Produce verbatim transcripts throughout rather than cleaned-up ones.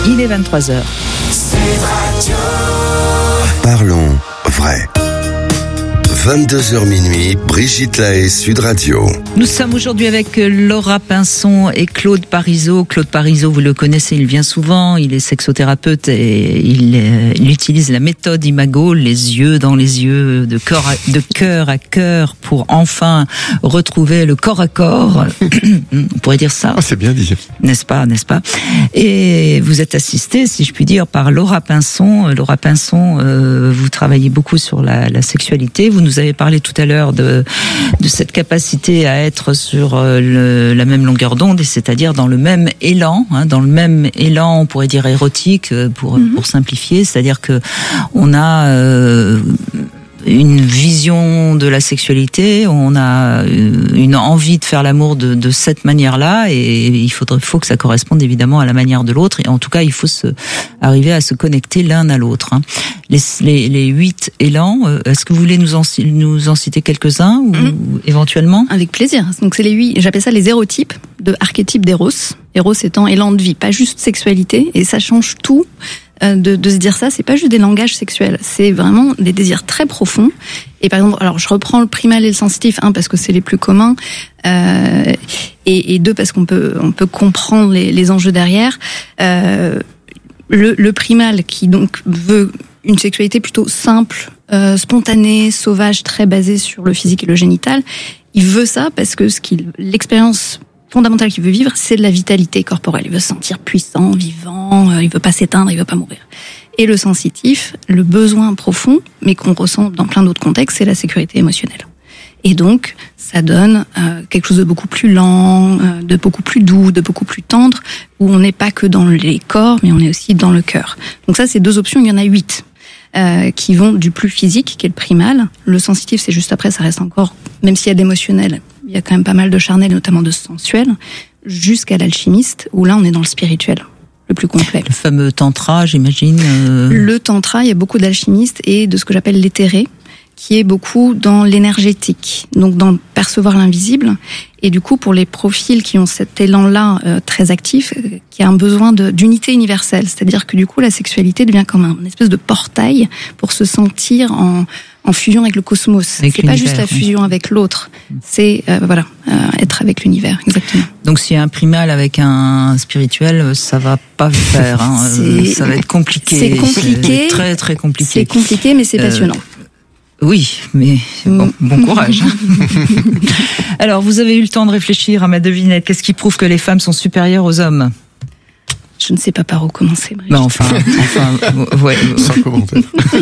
Il est vingt-trois heures. Parlons vrai. vingt-deux heures minuit, Brigitte Lahaie, Sud Radio. Nous sommes aujourd'hui avec Laura Pinson et Claude Parisot. Claude Parisot, vous le connaissez, il vient souvent, il est sexothérapeute et il, euh, il utilise la méthode Imago, les yeux dans les yeux, de cœur à, de cœur à cœur, pour enfin retrouver le corps à corps. On pourrait dire ça. Ah, c'est bien dit. N'est-ce pas, n'est-ce pas? Et vous êtes assisté, si je puis dire, par Laura Pinson. Laura Pinson, euh, vous travaillez beaucoup sur la, la sexualité. Vous nous avez parlé tout à l'heure de, de cette capacité à être sur le, la même longueur d'onde, c'est-à-dire dans le même élan, hein, dans le même élan, on pourrait dire érotique, pour, mm-hmm. pour simplifier, c'est-à-dire que on a euh, une vision de la sexualité, on a une envie de faire l'amour de, de cette manière-là, et il faudrait, faut que ça corresponde évidemment à la manière de l'autre, et en tout cas il faut se, arriver à se connecter l'un à l'autre. Hein. Les, les, les huit élans, est-ce que vous voulez nous en, nous en citer quelques-uns ou, mmh. ou éventuellement? Avec plaisir. Donc c'est les huit, j'appelle ça les hérotypes de archétypes d'Eros. Eros étant élan de vie, pas juste sexualité, et ça change tout. De, de se dire ça, c'est pas juste des langages sexuels, c'est vraiment des désirs très profonds. Et par exemple, alors je reprends le primal et le sensitif, un parce que c'est les plus communs, euh, et, et deux parce qu'on peut on peut comprendre les, les enjeux derrière. Euh, le, le primal qui donc veut une sexualité plutôt simple, euh, spontanée, sauvage, très basée sur le physique et le génital. Il veut ça parce que ce qu'il l'expérience fondamental qu'il veut vivre, c'est de la vitalité corporelle. Il veut se sentir puissant, vivant, euh, il veut pas s'éteindre, il veut pas mourir. Et le sensitif, le besoin profond, mais qu'on ressent dans plein d'autres contextes, c'est la sécurité émotionnelle. Et donc, ça donne euh, quelque chose de beaucoup plus lent, euh, de beaucoup plus doux, de beaucoup plus tendre, où on n'est pas que dans les corps, mais on est aussi dans le cœur. Donc ça, c'est deux options, il y en a huit. Euh, qui vont du plus physique, qui est le primal. Le sensitif, c'est juste après, ça reste encore, même s'il y a d'émotionnel, il y a quand même pas mal de charnel, notamment de sensuel, jusqu'à l'alchimiste, où là, on est dans le spirituel, le plus complet. Le fameux tantra, j'imagine. Euh... Le tantra, il y a beaucoup d'alchimistes et de ce que j'appelle l'éthéré, qui est beaucoup dans l'énergétique, donc dans percevoir l'invisible. Et du coup, pour les profils qui ont cet élan-là euh, très actif, euh, qui a un besoin de, d'unité universelle, c'est-à-dire que du coup, la sexualité devient comme un, une espèce de portail pour se sentir en, en fusion avec le cosmos. Avec c'est pas juste la fusion avec l'autre, c'est euh, voilà, euh, être avec l'univers, exactement. Donc, s'il y a un primal avec un spirituel, ça va pas le faire. Hein. Ça va être compliqué. C'est compliqué. C'est très très compliqué. C'est compliqué, mais c'est passionnant. Euh, Oui, mais bon, bon courage. Alors, vous avez eu le temps de réfléchir à ma devinette. Qu'est-ce qui prouve que les femmes sont supérieures aux hommes? Je ne sais pas par où commencer, Brigitte. Non, enfin, enfin, ouais. Sans commentaire.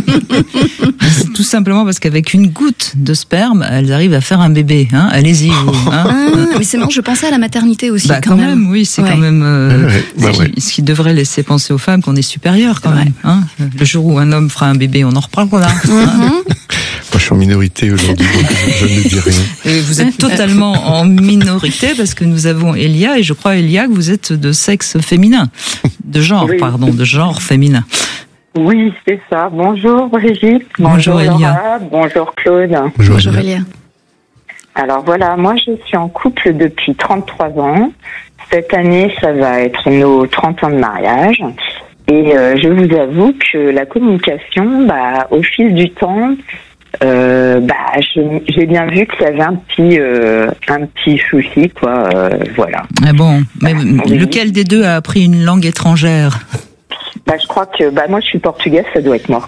C'est tout simplement parce qu'avec une goutte de sperme, elles arrivent à faire un bébé. Hein. Allez-y, vous. Hein. Ah, mais c'est marrant, je pensais à la maternité aussi. Bah, quand, quand même. même, oui, c'est ouais. quand même euh, ouais, bah ouais. ce qui devrait laisser penser aux femmes qu'on est supérieures quand même. Hein. Le jour où un homme fera un bébé, on en reparlera. Mm-hmm. Hein. Moi, je suis en minorité aujourd'hui, donc je, je ne dis rien. Et vous êtes totalement en minorité parce que nous avons Elia, et je crois, Elia, que vous êtes de sexe féminin. De genre, oui. pardon, de genre féminin. Oui, c'est ça. Bonjour Brigitte. Bonjour, bonjour Elia. Laura. Bonjour Claude. Bonjour, bonjour Elia. Alors voilà, moi je suis en couple depuis trente-trois ans. Cette année, ça va être nos trente ans de mariage. Et euh, je vous avoue que la communication, bah, au fil du temps, euh, bah, je, j'ai bien vu qu'il y avait un petit, euh, un petit souci, quoi. Euh, voilà. Ah bon, mais bah, oui. Lequel des deux a appris une langue étrangère? Bah, je crois que, bah, moi, je suis portugaise, ça doit être moi.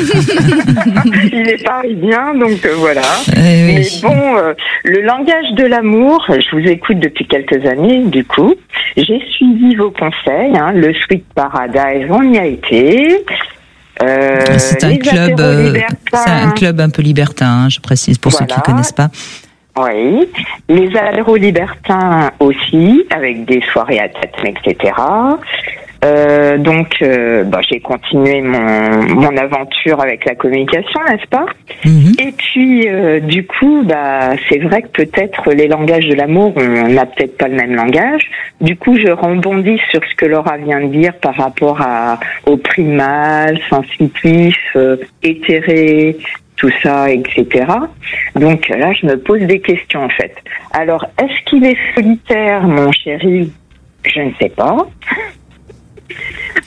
Il est parisien, donc euh, voilà. Eh oui. Mais bon, euh, le langage de l'amour, je vous écoute depuis quelques années, du coup. J'ai suivi vos conseils, hein, le Sweet Paradise, on y a été. Euh, c'est un club, euh, c'est un club un peu libertin, hein, je précise pour voilà. Ceux qui ne connaissent pas. Oui, les apéros libertins aussi, avec des soirées à tête, et cetera. Euh, donc, euh, bah, j'ai continué mon, mon aventure avec la communication, n'est-ce pas? Mm-hmm. Et puis, euh, du coup, bah, c'est vrai que peut-être les langages de l'amour, on n'a peut-être pas le même langage. Du coup, je rebondis sur ce que Laura vient de dire par rapport à, au primal, sensitif, euh, éthéré, tout ça, et cetera. Donc là, je me pose des questions, en fait. Alors, est-ce qu'il est solitaire, mon chéri? Je ne sais pas.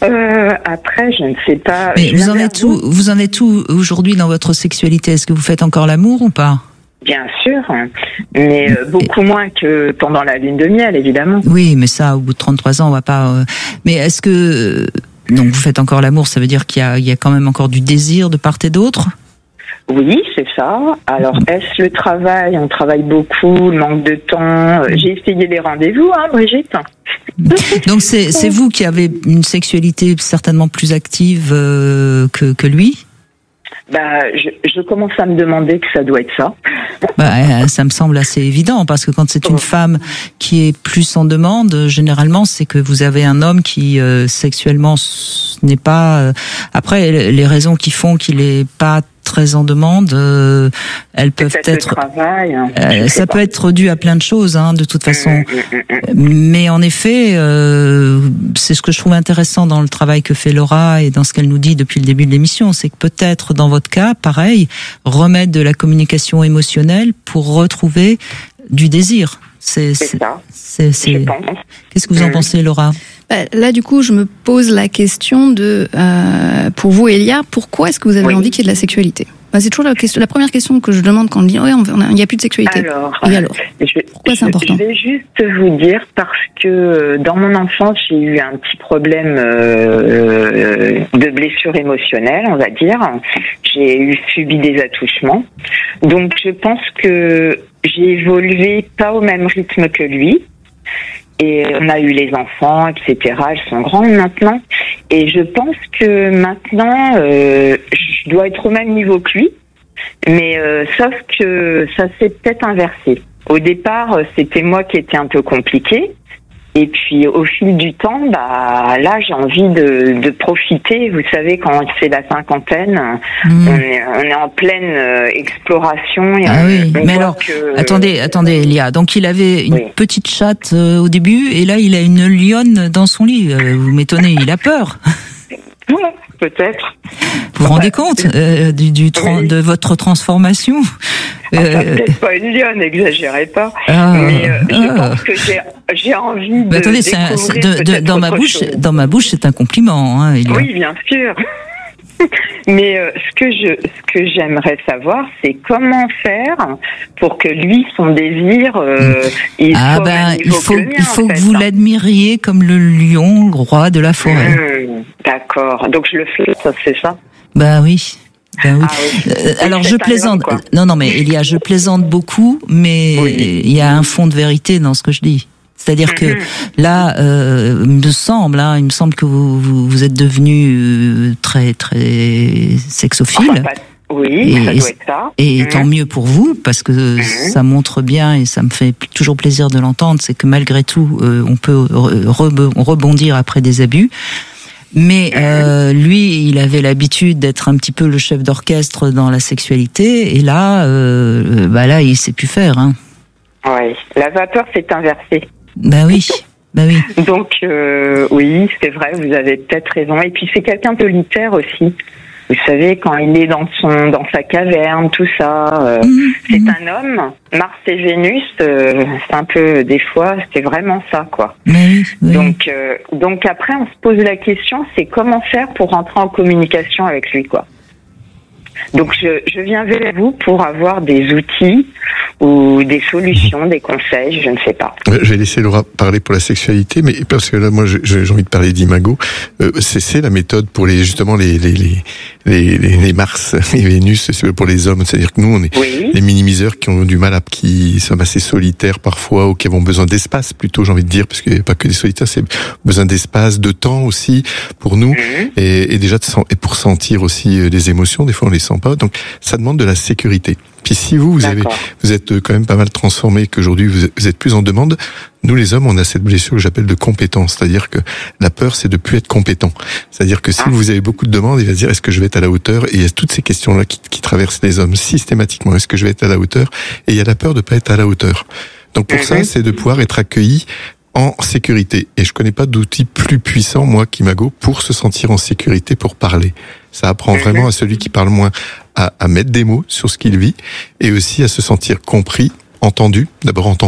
Euh, après, je ne sais pas. Mais Je vous viens en vers êtes où, vous en êtes où aujourd'hui dans votre sexualité? Est-ce que vous faites encore l'amour ou pas? Bien sûr, mais euh, beaucoup moins que pendant la lune de miel, évidemment. Oui, mais ça, au bout de trente-trois ans, on va pas. Euh... Mais est-ce que donc vous faites encore l'amour? Ça veut dire qu'il y a, il y a quand même encore du désir de part et d'autre? Oui, c'est ça. Alors, est-ce le travail? On travaille beaucoup, le manque de temps. J'ai essayé les rendez-vous, hein, Brigitte. Donc c'est c'est vous qui avez une sexualité certainement plus active euh, que que lui? Bah, je, je commence à me demander que ça doit être ça. Bah, ça me semble assez évident parce que quand c'est une femme qui est plus en demande, généralement c'est que vous avez un homme qui euh, sexuellement n'est pas. Euh, après, les raisons qui font qu'il est pas très en demande, euh, elles peuvent peut-être être. Le travail, euh, ça peut pas. être dû à plein de choses, hein, de toute façon. Mmh, mmh, mmh. Mais en effet, euh, c'est ce que je trouve intéressant dans le travail que fait Laura et dans ce qu'elle nous dit depuis le début de l'émission, c'est que peut-être dans votre cas, pareil, remettre de la communication émotionnelle pour retrouver du désir. C'est, c'est, c'est ça. C'est, c'est... Je pense. Qu'est-ce que vous en mmh. pensez, Laura? Bah, là, du coup, je me pose la question de, euh, pour vous, Elia, pourquoi est-ce que vous avez oui. envie qu'il y ait de la sexualité? Bah, c'est toujours la question, la première question que je demande quand on dit, ouais, il n'y a plus de sexualité. Alors, Et alors je, pourquoi je, c'est important? Je vais juste vous dire parce que dans mon enfance, j'ai eu un petit problème euh, de blessure émotionnelle, on va dire. J'ai eu subi des attouchements. Donc, je pense que j'ai évolué pas au même rythme que lui. Et on a eu les enfants, et cetera. Elles sont grandes maintenant. Et je pense que maintenant, euh, je dois être au même niveau que lui. Mais euh, sauf que ça s'est peut-être inversé. Au départ, c'était moi qui étais un peu compliquée. Et puis au fil du temps, bah là j'ai envie de, de profiter. Vous savez, quand c'est la cinquantaine, mmh. on, est, on est en pleine euh, exploration. Et ah on, oui, on mais alors, que, attendez, attendez, Elia. Donc il avait une oui. petite chatte euh, au début, et là il a une lionne dans son lit. Euh, vous m'étonnez, il a peur. Ouais, peut-être. Vous vous rendez compte euh, du, du tra- oui. de votre transformation? Enfin, euh... peut-être pas une lionne, n'exagérez pas. Ah, mais euh, je ah. pense que j'ai, j'ai envie de bah, attendez, c'est un, c'est de, de, dans ma bouche, chose. dans ma bouche, c'est un compliment, hein, Elia. Oui, bien sûr. Mais euh, ce que je, ce que j'aimerais savoir, c'est comment faire pour que lui, son désir, euh, il ah soit ben, au même il niveau faut, que le mien, il faut en que fait, vous hein. l'admiriez comme le lion, le roi de la forêt. Mmh, d'accord. Donc je le fais, ça, c'est ça. Ben oui. Ben oui. Ah oui. Euh, alors je plaisante. Homme, non, non, mais Elia, je plaisante beaucoup, mais oui. il y a un fond de vérité dans ce que je dis. C'est-à-dire que là, euh, il me semble, hein, il me semble que vous vous, vous êtes devenu très très sexophile. Enfin, pas... Oui, et, ça doit être ça. Et mmh. tant mieux pour vous, parce que mmh. ça montre bien, et ça me fait toujours plaisir de l'entendre, c'est que malgré tout, euh, on peut re- rebondir après des abus. Mais euh, lui, il avait l'habitude d'être un petit peu le chef d'orchestre dans la sexualité, et là, euh, bah là, il sait plus faire. Hein. Oui, la vapeur s'est inversée. Ben oui, ben oui. Donc euh, oui, c'est vrai, vous avez peut-être raison. Et puis c'est quelqu'un de solitaire aussi. Vous savez, quand il est dans son dans sa caverne, tout ça, euh, mmh, c'est mmh. un homme. Mars et Vénus, euh, c'est un peu des fois, c'est vraiment ça, quoi. Oui, oui. Donc euh, donc après, on se pose la question, c'est comment faire pour rentrer en communication avec lui, quoi. Donc je, je viens vers vous pour avoir des outils ou des solutions, des conseils, je ne sais pas. Je vais laisser Laura parler pour la sexualité, mais parce que là, moi, j'ai envie de parler d'imago. Euh, c'est, c'est la méthode pour les justement les les les les, les, les Mars et Vénus, c'est pour les hommes. C'est-à-dire que nous, on est oui. les minimiseurs qui ont du mal à, qui sont assez solitaires parfois ou qui ont besoin d'espace plutôt, j'ai envie de dire, parce qu'il n'y a pas que des solitaires, c'est besoin d'espace, de temps aussi pour nous, mmh. et, et déjà de, et pour sentir aussi des émotions. Des fois, on les sent pas. Donc, ça demande de la sécurité. Puis si vous, vous avez, vous êtes quand même pas mal transformé, qu'aujourd'hui vous êtes, vous êtes plus en demande. Nous, les hommes, on a cette blessure que j'appelle de compétence. C'est-à-dire que la peur, c'est de plus être compétent. C'est-à-dire que si vous avez beaucoup de demandes, il va se dire, est-ce que je vais être à la hauteur? Et il y a toutes ces questions-là qui, qui traversent les hommes systématiquement. Est-ce que je vais être à la hauteur? Et il y a la peur de pas être à la hauteur. Donc pour ça, c'est de pouvoir être accueilli en sécurité. Et je connais pas d'outil plus puissant, moi, qu'Imago, pour se sentir en sécurité, pour parler. Ça apprend vraiment à celui qui parle moins à, à mettre des mots sur ce qu'il vit et aussi à se sentir compris, entendu, d'abord entendu,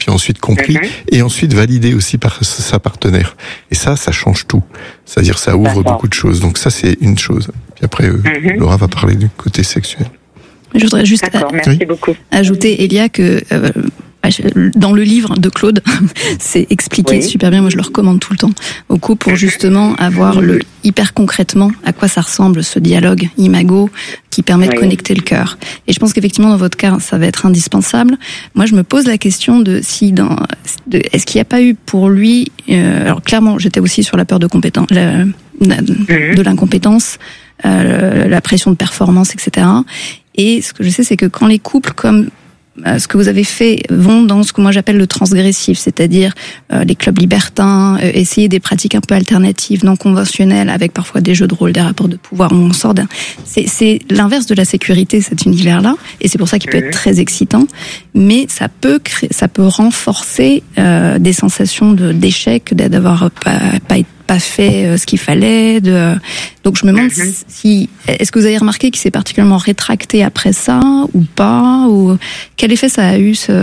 puis ensuite compris, mm-hmm. et ensuite validé aussi par sa partenaire. Et ça, ça change tout. C'est-à-dire, ça ouvre D'accord. beaucoup de choses. Donc ça, c'est une chose. Puis après, euh, mm-hmm. Laura va parler du côté sexuel. Je voudrais juste D'accord, merci oui. beaucoup. ajouter, Elia, que euh, dans le livre de Claude, c'est expliqué oui. super bien. Moi, je le recommande tout le temps au coup pour justement avoir le hyper concrètement à quoi ça ressemble ce dialogue imago qui permet oui. de connecter le cœur. Et je pense qu'effectivement, dans votre cas, ça va être indispensable. Moi, je me pose la question de si dans, de, est-ce qu'il n'y a pas eu pour lui, euh, alors clairement, j'étais aussi sur la peur de compétence, la, la, de l'incompétence, euh, la pression de performance, et cetera. Et ce que je sais, c'est que quand les couples comme euh, ce que vous avez fait vont dans ce que moi j'appelle le transgressif, c'est-à-dire euh, les clubs libertins, euh, essayer des pratiques un peu alternatives, non conventionnelles, avec parfois des jeux de rôle, des rapports de pouvoir où on sort d'un... C'est, c'est l'inverse de la sécurité, cet univers-là, et c'est pour ça qu'il peut être très excitant, mais ça peut créer, ça peut renforcer euh, des sensations de, d'échec, d'avoir pas, pas été pas fait ce qu'il fallait. De... Donc je me demande mm-hmm. si est-ce que vous avez remarqué qu'il s'est particulièrement rétracté après ça ou pas, ou quel effet ça a eu ce,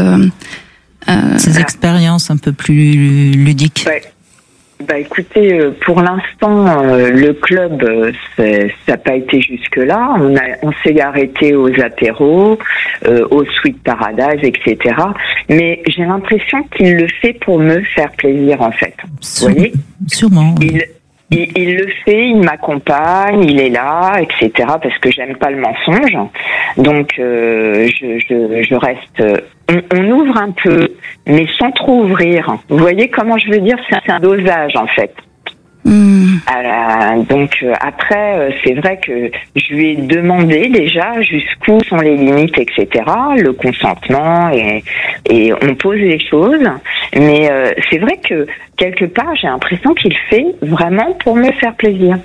euh... ces expériences un peu plus ludiques. Ouais. Bah écoutez, pour l'instant, le club, c'est, ça n'a pas été jusque-là. On, a, on s'est arrêté aux apéros, euh, au Sweet Paradise, et cetera. Mais j'ai l'impression qu'il le fait pour me faire plaisir, en fait. Sûre, vous voyez ? Sûrement. Il, il, il le fait, il m'accompagne, il est là, et cetera. Parce que j'aime pas le mensonge. Donc, euh, je, je, je reste... On, on ouvre un peu, mais sans trop ouvrir. Vous voyez comment je veux dire ? C'est un dosage, en fait. Mmh. Euh, donc euh, après, euh, c'est vrai que je lui ai demandé déjà jusqu'où sont les limites, et cetera. Le consentement et, et on pose les choses. Mais euh, c'est vrai que quelque part, j'ai l'impression qu'il fait vraiment pour me faire plaisir.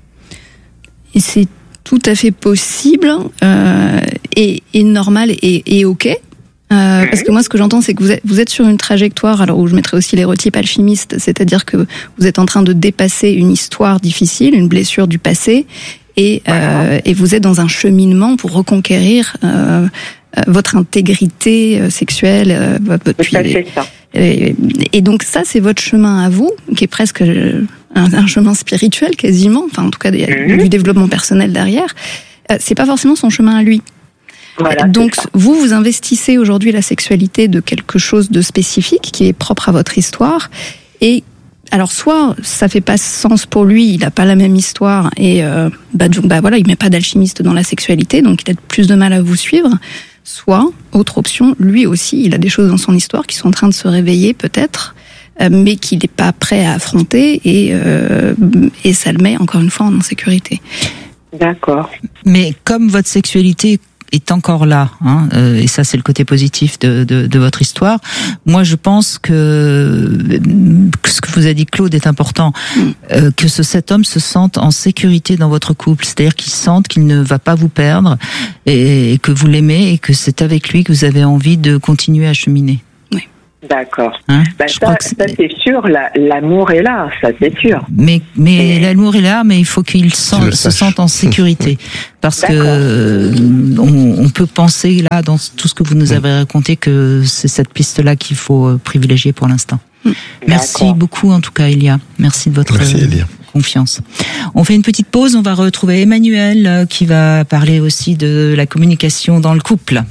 Et c'est tout à fait possible euh, et, et normal et, et ok. Euh, parce que moi, ce que j'entends, c'est que vous êtes, vous êtes sur une trajectoire, alors où je mettrais aussi l'érotype alchimiste, c'est-à-dire que vous êtes en train de dépasser une histoire difficile, une blessure du passé, et, euh, et vous êtes dans un cheminement pour reconquérir euh, votre intégrité sexuelle. Euh, puis, c'est ça. Et, et donc ça, c'est votre chemin à vous, qui est presque un, un chemin spirituel quasiment, enfin en tout cas, il y a mm-hmm. du développement personnel derrière. Euh, c'est pas forcément son chemin à lui. Voilà, donc vous, vous investissez aujourd'hui la sexualité de quelque chose de spécifique qui est propre à votre histoire. Et alors soit ça fait pas sens pour lui, il a pas la même histoire et euh, bah, donc, bah voilà, il met pas d'alchimiste dans la sexualité, donc il a plus de mal à vous suivre. Soit autre option, lui aussi, il a des choses dans son histoire qui sont en train de se réveiller peut-être, euh, mais qu'il n'est pas prêt à affronter et euh, et ça le met encore une fois en insécurité. D'accord. Mais comme votre sexualité est encore là, hein, euh, et ça c'est le côté positif de, de, de votre histoire. Moi je pense que, que ce que vous a dit Claude est important, mm. euh, que ce, cet homme se sente en sécurité dans votre couple, c'est-à-dire qu'il sente qu'il ne va pas vous perdre et, et que vous l'aimez et que c'est avec lui que vous avez envie de continuer à cheminer. D'accord. Hein bah, ça, que ça c'est sûr, la, l'amour est là, ça c'est sûr. Mais, mais et... l'amour est là, mais il faut qu'il sent, se sente en sécurité. Parce D'accord. que euh, on, on peut penser là, dans tout ce que vous nous avez raconté, que c'est cette piste-là qu'il faut privilégier pour l'instant. D'accord. Merci beaucoup en tout cas, Elia. Merci de votre Merci, Elia. confiance. On fait une petite pause, on va retrouver Emmanuel qui va parler aussi de la communication dans le couple.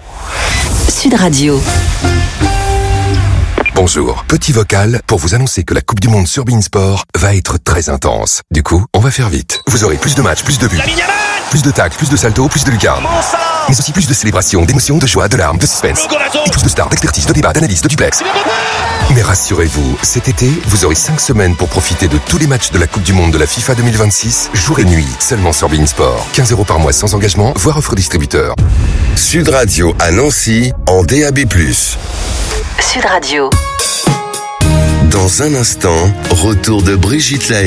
Sud Radio. Bonjour, petit vocal pour vous annoncer que la Coupe du Monde sur Beansport va être très intense. Du coup, on va faire vite. Vous aurez plus de matchs, plus de buts, plus de tacles, plus de saltos, plus de lucarnes. Mais aussi plus de célébrations, d'émotions, de joie, de larmes, de suspense. Et plus de stars, d'expertise, de débats, d'analyse, de duplex. Mais rassurez-vous, cet été, vous aurez cinq semaines pour profiter de tous les matchs de la Coupe du Monde de la FIFA deux mille vingt-six, jour et nuit, seulement sur Beansport. quinze euros par mois sans engagement, voire offre distributeur. Sud Radio à Nancy, en D A B plus. Sud Radio. Dans un instant, retour de Brigitte Lahaie.